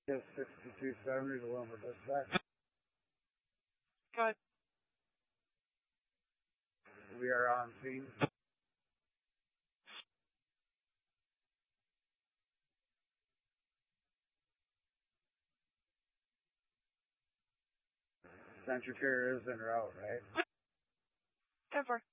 Just 6270 to Wilmer Dispatch. Go ahead. We are on scene. Central Care is en route, right? 10-4.